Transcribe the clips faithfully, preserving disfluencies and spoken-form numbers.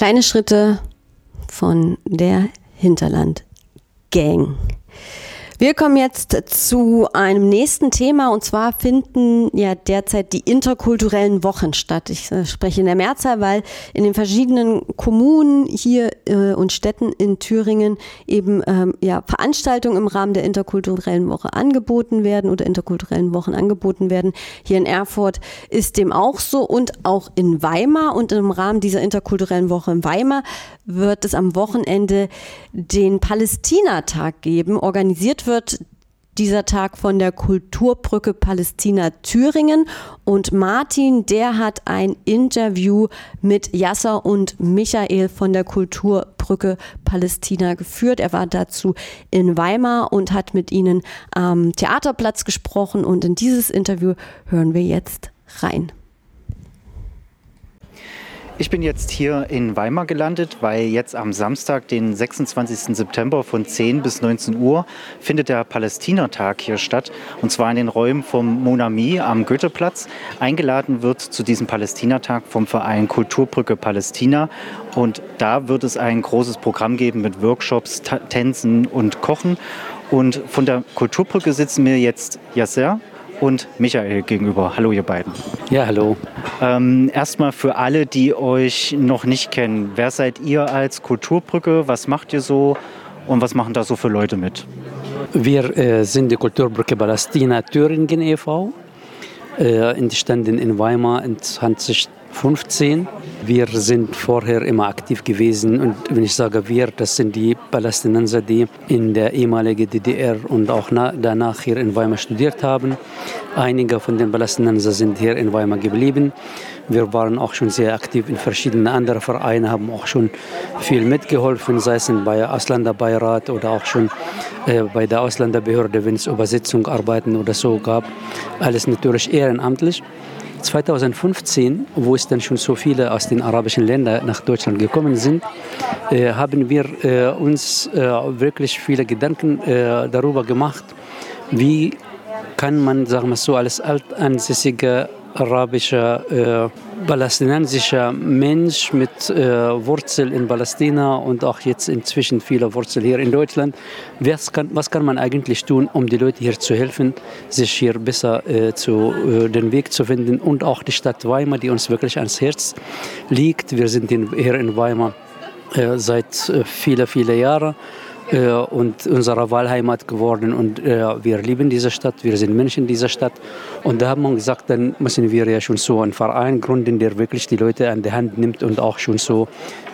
Kleine Schritte von der Hinterland Gang. Wir kommen jetzt zu einem nächsten Thema, und zwar finden ja derzeit die interkulturellen Wochen statt. Ich äh, spreche in der Mehrzahl, weil in den verschiedenen Kommunen hier äh, und Städten in Thüringen eben ähm, ja, Veranstaltungen im Rahmen der interkulturellen Woche angeboten werden oder interkulturellen Wochen angeboten werden. Hier in Erfurt ist dem auch so und auch in Weimar. Und im Rahmen dieser interkulturellen Woche in Weimar wird es am Wochenende den Palästinatag geben. Organisiert wird wird dieser Tag von der Kulturbrücke Palästina Thüringen, und Martin, der hat ein Interview mit Yasser und Michael von der Kulturbrücke Palästina geführt. Er war dazu in Weimar und hat mit ihnen am Theaterplatz gesprochen, und in dieses Interview hören wir jetzt rein. Ich bin jetzt hier in Weimar gelandet, weil jetzt am Samstag, den sechsundzwanzigsten September von zehn bis neunzehn Uhr findet der Palästinatag hier statt, und zwar in den Räumen vom Mon Ami am Goetheplatz. Eingeladen wird zu diesem Palästinatag vom Verein Kulturbrücke Palästina, und da wird es ein großes Programm geben mit Workshops, Ta- Tänzen und Kochen. Und von der Kulturbrücke sitzen mir jetzt Yasser und Michael gegenüber. Hallo ihr beiden. Ja, hallo. Ähm, erstmal für alle, die euch noch nicht kennen, wer seid ihr als Kulturbrücke, was macht ihr so und was machen da so für Leute mit? Wir äh, sind die Kulturbrücke Palästina Thüringen e V, äh, entstanden in Weimar in zwanzig fünfzehn. Wir sind vorher immer aktiv gewesen, und wenn ich sage wir, das sind die Palästinenser, die in der ehemaligen D D R und auch na, danach hier in Weimar studiert haben. Einige von den Palästinensern sind hier in Weimar geblieben. Wir waren auch schon sehr aktiv in verschiedenen anderen Vereinen, haben auch schon viel mitgeholfen, sei es bei Ausländerbeirat oder auch schon äh, bei der Ausländerbehörde, wenn es Übersetzung, Arbeiten oder so gab. Alles natürlich ehrenamtlich. zwanzig fünfzehn, wo es dann schon so viele aus den arabischen Ländern nach Deutschland gekommen sind, äh, haben wir äh, uns äh, wirklich viele Gedanken äh, darüber gemacht, wie kann man, sagen wir so, als altansässiger arabischer, äh, palästinensischer Mensch mit äh, Wurzel in Palästina und auch jetzt inzwischen viele Wurzeln hier in Deutschland, was kann, was kann man eigentlich tun, um die Leute hier zu helfen, sich hier besser äh, zu, äh, den Weg zu finden, und auch die Stadt Weimar, die uns wirklich ans Herz liegt. Wir sind in, hier in Weimar äh, seit äh, viele, viele Jahren. Und unsere Wahlheimat geworden, und äh, wir lieben diese Stadt, wir sind Menschen dieser Stadt, und da haben wir gesagt, dann müssen wir ja schon so einen Verein gründen, der wirklich die Leute an die Hand nimmt und auch schon so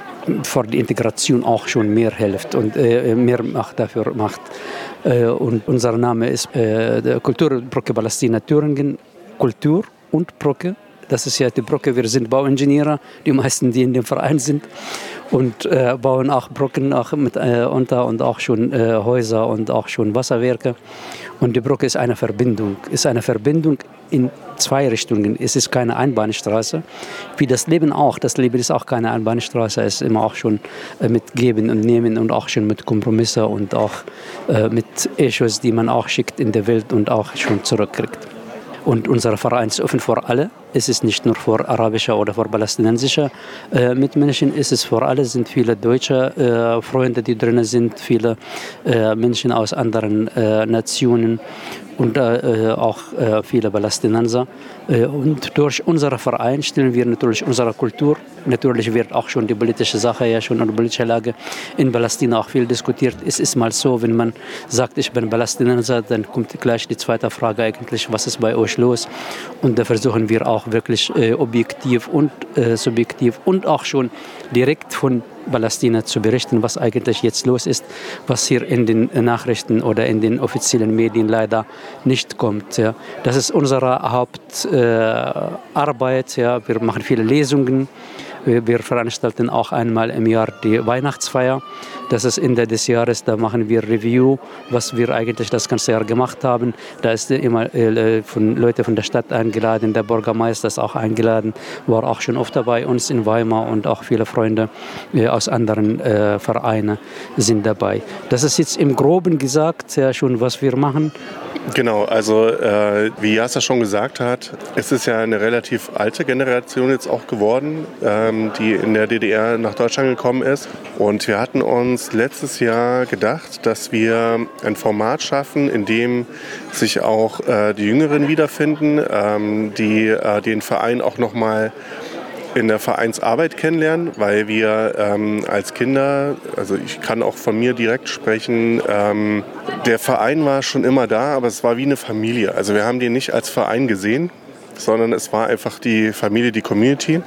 für die Integration auch schon mehr hilft und äh, mehr macht dafür macht. Äh, und unser Name ist äh, Kulturbrücke Palästina Thüringen, Kultur und Brücke. Das ist ja die Brücke, wir sind Bauingenieure, die meisten, die in dem Verein sind, und äh, bauen auch Brücken auch mit, äh, unter und auch schon äh, Häuser und auch schon Wasserwerke. Und die Brücke ist eine Verbindung, ist eine Verbindung in zwei Richtungen. Es ist keine Einbahnstraße, wie das Leben auch. Das Leben ist auch keine Einbahnstraße, es ist immer auch schon äh, mit Geben und Nehmen und auch schon mit Kompromissen und auch äh, mit Echos, die man auch schickt in der Welt und auch schon zurückkriegt. Und unser Verein ist offen für alle. Es ist nicht nur für arabische oder für palästinensische äh, Mitmenschen. Es ist für alle. Es sind viele deutsche äh, Freunde, die drin sind, viele äh, Menschen aus anderen äh, Nationen und äh, auch äh, viele Palästinenser. Äh, und durch unseren Verein stellen wir natürlich unsere Kultur. Natürlich wird auch schon die politische Sache, ja schon, und die politische Lage in Palästina auch viel diskutiert. Es ist mal so, wenn man sagt, ich bin Palästinenser, dann kommt gleich die zweite Frage eigentlich, was ist bei euch los? Und da versuchen wir auch wirklich äh, objektiv und äh, subjektiv und auch schon direkt von Palästina zu berichten, was eigentlich jetzt los ist, was hier in den Nachrichten oder in den offiziellen Medien leider nicht kommt. Ja. Das ist unsere Hauptarbeit. Äh, ja. Wir machen viele Lesungen. Wir veranstalten auch einmal im Jahr die Weihnachtsfeier. Das ist Ende des Jahres, da machen wir Review, was wir eigentlich das ganze Jahr gemacht haben. Da ist immer äh, von Leute von der Stadt eingeladen, der Bürgermeister ist auch eingeladen, war auch schon oft bei uns in Weimar, und auch viele Freunde äh, aus anderen äh, Vereinen sind dabei. Das ist jetzt im Groben gesagt, ja, schon, was wir machen. Genau, also äh, wie Yasser schon gesagt hat, es ist ja eine relativ alte Generation jetzt auch geworden, ähm, die in der D D R nach Deutschland gekommen ist. Und wir hatten uns letztes Jahr gedacht, dass wir ein Format schaffen, in dem sich auch äh, die Jüngeren wiederfinden, ähm, die äh, den Verein auch nochmal in der Vereinsarbeit kennenlernen, weil wir ähm, als Kinder, also ich kann auch von mir direkt sprechen, ähm, der Verein war schon immer da, aber es war wie eine Familie. Also wir haben den nicht als Verein gesehen, sondern es war einfach die Familie, die Community.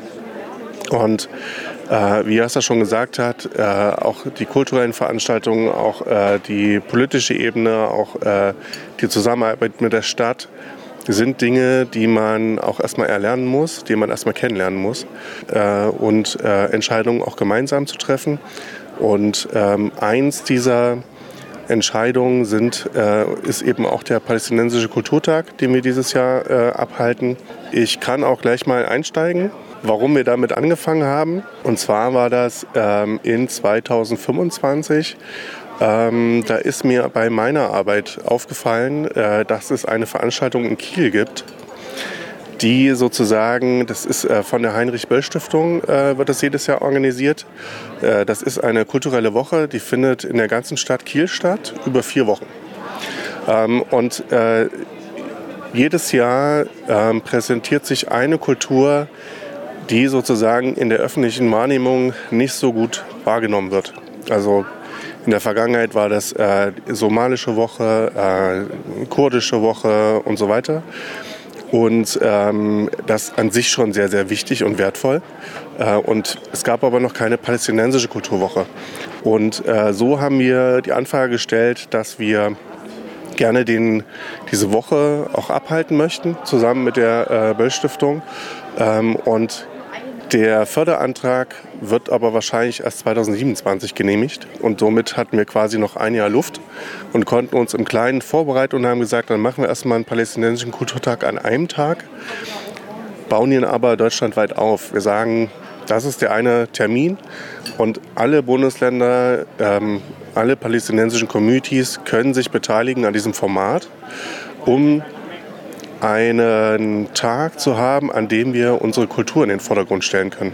Und äh, wie Yasser schon gesagt hat, äh, auch die kulturellen Veranstaltungen, auch äh, die politische Ebene, auch äh, die Zusammenarbeit mit der Stadt, sind Dinge, die man auch erstmal erlernen muss, die man erstmal kennenlernen muss äh, und äh, Entscheidungen auch gemeinsam zu treffen. Und ähm, eins dieser Entscheidungen sind, äh, ist eben auch der Palästinensische Kulturtag, den wir dieses Jahr äh, abhalten. Ich kann auch gleich mal einsteigen, warum wir damit angefangen haben. Und zwar war das ähm, in zweitausendfünfundzwanzig. Ähm, da ist mir bei meiner Arbeit aufgefallen, äh, dass es eine Veranstaltung in Kiel gibt, die sozusagen, das ist äh, von der Heinrich-Böll-Stiftung, äh, wird das jedes Jahr organisiert. Äh, das ist eine kulturelle Woche, die findet in der ganzen Stadt Kiel statt, über vier Wochen. Ähm, und äh, jedes Jahr äh, präsentiert sich eine Kultur, die sozusagen in der öffentlichen Wahrnehmung nicht so gut wahrgenommen wird. Also in der Vergangenheit war das äh, somalische Woche, äh, kurdische Woche und so weiter. Und ähm, das an sich schon sehr, sehr wichtig und wertvoll. Äh, und es gab aber noch keine palästinensische Kulturwoche. Und äh, so haben wir die Anfrage gestellt, dass wir gerne den, diese Woche auch abhalten möchten, zusammen mit der äh, Böll-Stiftung. Ähm, und der Förderantrag wird aber wahrscheinlich erst zweitausendsiebenundzwanzig genehmigt. Und somit hatten wir quasi noch ein Jahr Luft und konnten uns im Kleinen vorbereiten und haben gesagt, dann machen wir erstmal einen palästinensischen Kulturtag an einem Tag, bauen ihn aber deutschlandweit auf. Wir sagen, das ist der eine Termin und alle Bundesländer, ähm, alle palästinensischen Communities können sich beteiligen an diesem Format, um einen Tag zu haben, an dem wir unsere Kultur in den Vordergrund stellen können.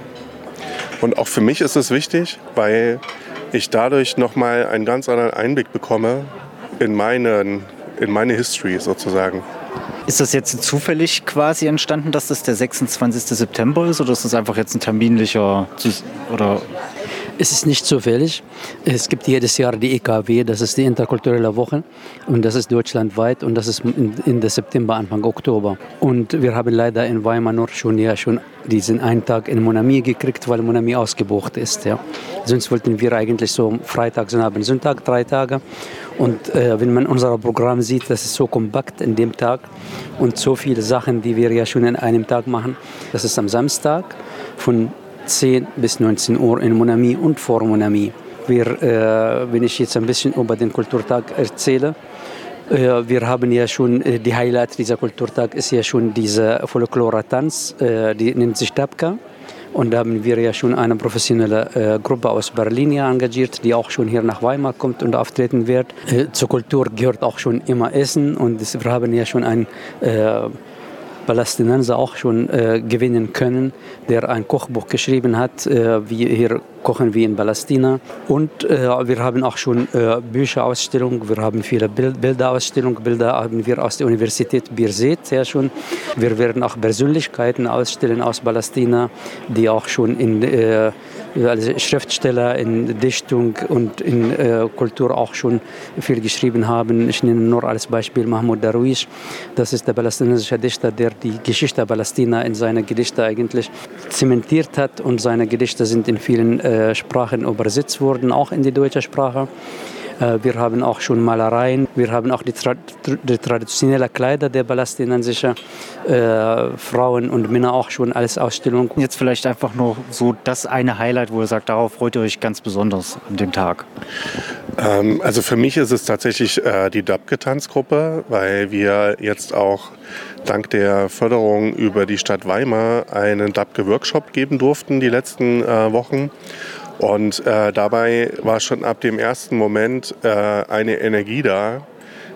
Und auch für mich ist es wichtig, weil ich dadurch nochmal einen ganz anderen Einblick bekomme in, meinen, in meine History sozusagen. Ist das jetzt zufällig quasi entstanden, dass das der sechsundzwanzigste September ist, oder ist das einfach jetzt ein terminlicher oder? Es ist nicht zufällig. Es gibt jedes Jahr die E K W, das ist die interkulturelle Woche und das ist deutschlandweit und das ist in der September, Anfang Oktober. Und wir haben leider in Weimar nur schon, ja, schon diesen einen Tag in Monami gekriegt, weil Monami ausgebucht ist. Ja. Sonst wollten wir eigentlich so Freitag, Sonntag, Sonntag, drei Tage. Und äh, wenn man unser Programm sieht, das ist so kompakt in dem Tag und so viele Sachen, die wir ja schon in einem Tag machen. Das ist am Samstag von zehn bis neunzehn Uhr in Monami und vor Monami. Wir, äh, wenn ich jetzt ein bisschen über den Kulturtag erzähle, äh, wir haben ja schon, äh, die Highlight dieser Kulturtag ist ja schon diese Folklore-Tanz, äh, die nennt sich Dabka. Und da haben wir ja schon eine professionelle äh, Gruppe aus Berlin ja engagiert, die auch schon hier nach Weimar kommt und auftreten wird. Äh, zur Kultur gehört auch schon immer Essen und das, wir haben ja schon ein äh, Palästinenser auch schon äh, gewinnen können, der ein Kochbuch geschrieben hat, äh, wie hier kochen wir in Palästina. Und äh, wir haben auch schon äh, Bücherausstellungen, wir haben viele Bild Bilderausstellungen, Bilder haben wir aus der Universität Birzeit ja schon. Wir werden auch Persönlichkeiten ausstellen aus Palästina, die auch schon in äh, als Schriftsteller in Dichtung und in äh, Kultur auch schon viel geschrieben haben. Ich nenne nur als Beispiel Mahmoud Darwish. Das ist der palästinensische Dichter, der die Geschichte Palästina in seine Gedichte eigentlich zementiert hat. Und seine Gedichte sind in vielen äh, Sprachen übersetzt worden, auch in die deutsche Sprache. Wir haben auch schon Malereien, wir haben auch die, tra die traditionellen Kleider der palästinensischen äh, Frauen und Männer auch schon als Ausstellung. Jetzt vielleicht einfach nur so das eine Highlight, wo ihr sagt, darauf freut ihr euch ganz besonders an dem Tag. Ähm, also für mich ist es tatsächlich äh, die Dabke-Tanzgruppe, weil wir jetzt auch dank der Förderung über die Stadt Weimar einen Dabke-Workshop geben durften die letzten äh, Wochen. Und äh, dabei war schon ab dem ersten Moment äh, eine Energie da,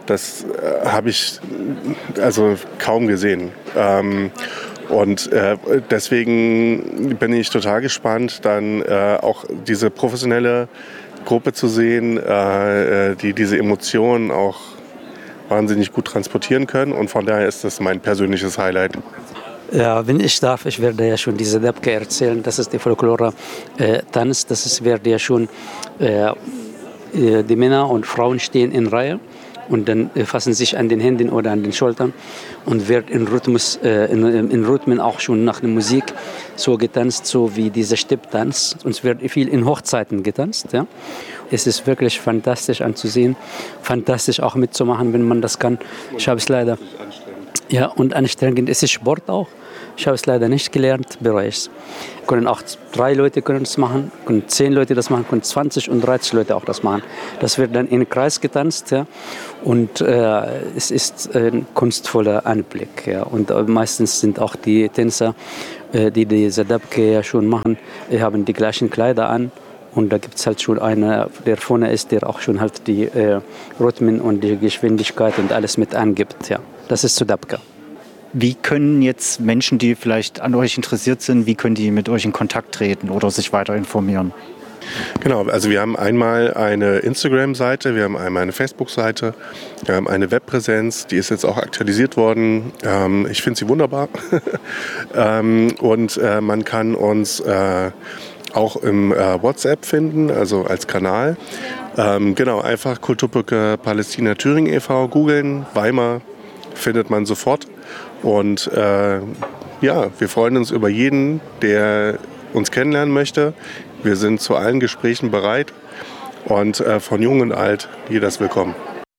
das äh, habe ich also kaum gesehen. Ähm, Und äh, deswegen bin ich total gespannt, dann äh, auch diese professionelle Gruppe zu sehen, äh, die diese Emotionen auch wahnsinnig gut transportieren können. Und von daher ist das mein persönliches Highlight. Ja, wenn ich darf, ich werde ja schon diese Dabke erzählen. Das ist die Folklore-Tanz. Das ist, werde ja schon, äh, die Männer und Frauen stehen in Reihe. Und dann äh, fassen sich an den Händen oder an den Schultern und wird in Rhythmus, äh, in, in Rhythmen auch schon nach der Musik so getanzt, so wie dieser Stepptanz. Und es wird viel in Hochzeiten getanzt. Ja. Es ist wirklich fantastisch anzusehen, fantastisch auch mitzumachen, wenn man das kann. Ich habe es leider. Ja, und anstrengend. Es ist Sport auch. Ich habe es leider nicht gelernt, bereue ich es. Können auch drei Leute können es machen, können zehn Leute das machen, können zwanzig und dreißig Leute auch das machen. Das wird dann in den Kreis getanzt, ja. Und äh, es ist ein kunstvoller Anblick, ja. Und äh, meistens sind auch die Tänzer, äh, die diese Dabke ja schon machen, die haben die gleichen Kleider an. Und da gibt es halt schon einen, der vorne ist, der auch schon halt die äh, Rhythmen und die Geschwindigkeit und alles mit angibt, ja. Das ist zu Dabke. Wie können jetzt Menschen, die vielleicht an euch interessiert sind, wie können die mit euch in Kontakt treten oder sich weiter informieren? Genau, also wir haben einmal eine Instagram-Seite, wir haben einmal eine Facebook-Seite, wir haben eine Webpräsenz, die ist jetzt auch aktualisiert worden. Ähm, ich finde sie wunderbar. ähm, und äh, man kann uns äh, auch im äh, WhatsApp finden, also als Kanal. Ähm, genau, einfach Kulturbrücke Palästina Thüringen e V googeln, Weimar findet man sofort. Und äh, ja, wir freuen uns über jeden, der uns kennenlernen möchte. Wir sind zu allen Gesprächen bereit und äh, von jung und alt, jeder ist willkommen.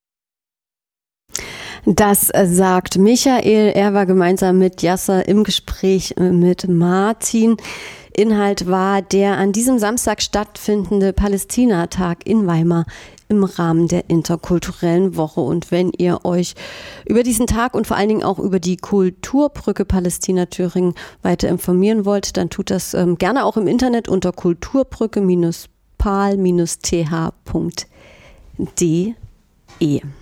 Das sagt Michael. Er war gemeinsam mit Yasser im Gespräch mit Martin. Inhalt war der an diesem Samstag stattfindende Palästina-Tag in Weimar im Rahmen der interkulturellen Woche. Und wenn ihr euch über diesen Tag und vor allen Dingen auch über die Kulturbrücke Palästina Thüringen weiter informieren wollt, dann tut das ähm, gerne auch im Internet unter kulturbrücke Bindestrich pal Bindestrich t h punkt d e.